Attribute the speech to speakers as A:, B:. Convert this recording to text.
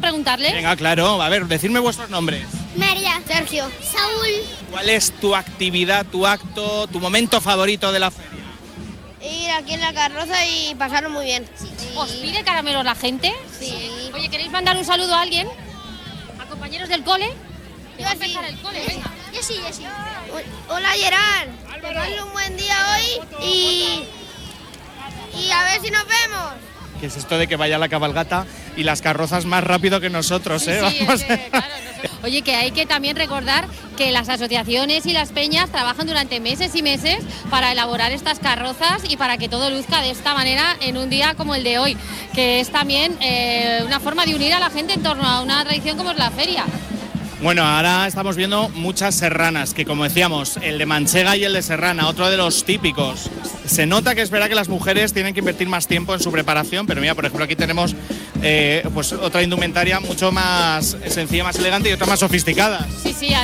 A: preguntarle?
B: Venga, claro, a ver, decidme vuestros nombres.
C: María, Sergio, Saúl.
B: ¿Cuál es tu actividad, tu acto, tu momento favorito de la feria?
C: Ir aquí en la carroza y pasarlo muy bien.
A: ¿Os pide caramelos la gente?
C: Sí.
A: Oye, ¿queréis mandar un saludo a alguien? ¿A compañeros del cole? Que va a
C: Yo sí.
A: empezar el cole, venga.
C: Yo sí. Hola Gerard, que pases un buen día hoy y a ver si nos vemos.
B: ¿Qué es esto de que vaya la cabalgata y las carrozas más rápido que nosotros, eh?
A: Sí,
B: Vamos.
A: es que, claro, Oye, que hay que también recordar que las asociaciones y las peñas trabajan durante meses y meses para elaborar estas carrozas y para que todo luzca de esta manera en un día como el de hoy, que es también una forma de unir a la gente en torno a una tradición como es la feria.
B: Bueno, ahora estamos viendo muchas serranas, que como decíamos, el de Manchega y el de Serrana, otro de los típicos. Se nota que es verdad que las mujeres tienen que invertir más tiempo en su preparación, pero mira, por ejemplo, aquí tenemos pues otra indumentaria mucho más sencilla, más elegante y otra más sofisticada.
A: Sí,